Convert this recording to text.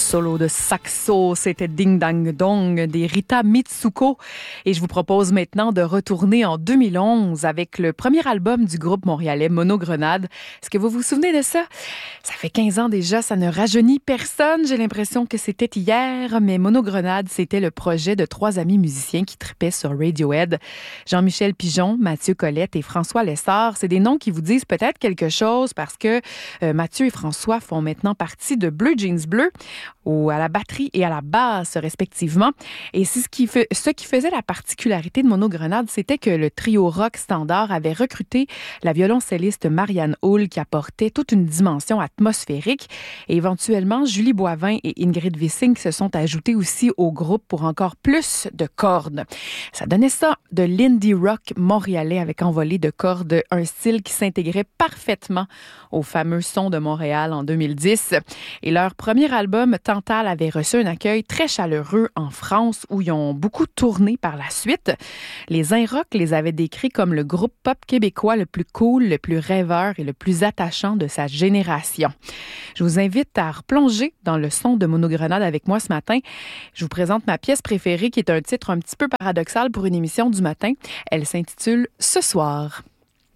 solo de saxo, c'était Ding Dang Dong des Rita Mitsuko. Et je vous propose maintenant de retourner en 2011 avec le premier album du groupe montréalais Monogrenade. Est-ce que vous vous souvenez de ça? Ça fait 15 ans déjà, ça ne rajeunit personne. J'ai l'impression que c'était hier, mais Monogrenade, c'était le projet de 3 amis musiciens qui tripaient sur Radiohead. Jean-Michel Pigeon, Mathieu Collette et François Lessard. C'est des noms qui vous disent peut-être quelque chose parce que Mathieu et François font maintenant partie de Bleu Jeans Bleu, à la batterie et à la basse respectivement. Et c'est ce qui faisait la particularité de Monogrenade, c'était que le trio rock standard avait recruté la violoncelliste Marianne Hull qui apportait toute une dimension atmosphérique. Et éventuellement, Julie Boivin et Ingrid Wissing se sont ajoutées aussi au groupe pour encore plus de cordes. Ça donnait ça de l'indie rock montréalais avec envolée de cordes, un style qui s'intégrait parfaitement au fameux son de Montréal en 2010. Et leur premier album, Tantale, avait reçu un accueil très chaleureux en France où ils ont beaucoup tourné par la suite. Les Inrock les avaient décrits comme le groupe pop québécois le plus cool, le plus rêveur et le plus attachant de sa génération. Je vous invite à replonger dans le son de Monogrenade avec moi ce matin. Je vous présente ma pièce préférée qui est un titre un petit peu paradoxal pour une émission du matin. Elle s'intitule « Ce soir ».